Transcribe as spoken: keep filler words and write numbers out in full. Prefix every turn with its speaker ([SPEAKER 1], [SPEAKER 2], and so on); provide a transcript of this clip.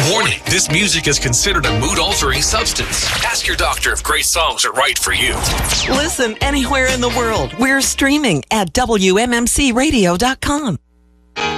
[SPEAKER 1] Warning, this music is considered a mood-altering substance. Ask your doctor if great songs are right for you.
[SPEAKER 2] Listen anywhere in the world. We're streaming at W M M C radio dot com.